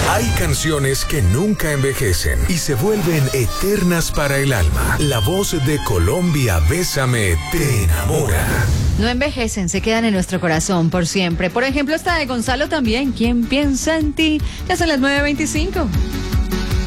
Hay canciones que nunca envejecen y se vuelven eternas para el alma. La voz de Colombia, Bésame, te enamora. No envejecen, se quedan en nuestro corazón por siempre. Por ejemplo, esta de Gonzalo también. ¿Quién piensa en ti? Ya son las 9:25.